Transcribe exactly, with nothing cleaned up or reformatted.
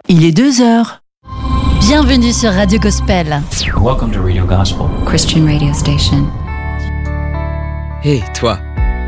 Il est deux heures. Bienvenue sur Radio Gospel. Welcome to Radio Gospel. Christian radio station. Hé, hey, toi,